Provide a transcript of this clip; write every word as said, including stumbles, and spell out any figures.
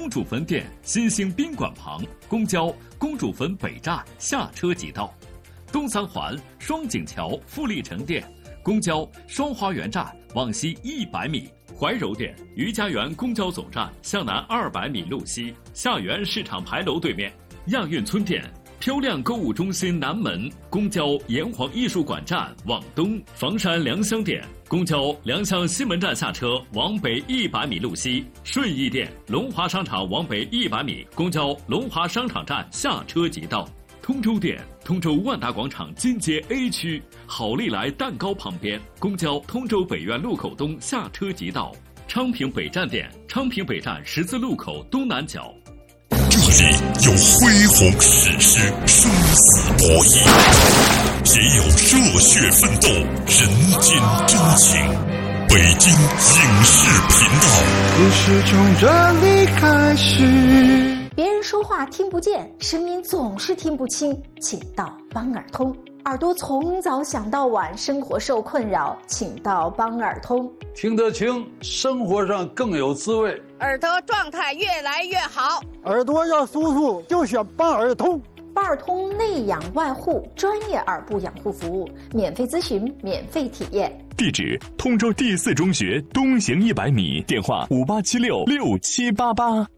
公主坟店新兴宾馆旁，公交公主坟北站下车即到。东三环双井桥富力城店，公交双花园站往西一百米。怀柔店余家园公交总站向南二百米路西，下园市场牌楼对面。亚运村店漂亮购物中心南门，公交炎黄艺术馆站往东。房山良乡店公交良乡西门站下车往北一百米路西。顺义店龙华商场往北一百米，公交龙华商场站下车即到。通州店通州万达广场金街 A 区好利来蛋糕旁边，公交通州北苑路口东下车即到。昌平北站店昌平北站十字路口东南角。 这里有恢宏史诗，生死博弈，也有热血奋斗，人间真情。北京影视频道， 故事从这里开始。 别人说话听不见，声音总是听不清，请到帮耳通。耳朵从早想到晚，生活受困扰，请到帮耳通。 听得清，生活上更有滋味， 耳朵状态越来越好。 耳朵要舒服，就选帮耳通。 帮耳通内养外护，专业耳部养护服务，免费咨询，免费体验。 地址：通州第四中学东行一百米，电话五八七六六七八八。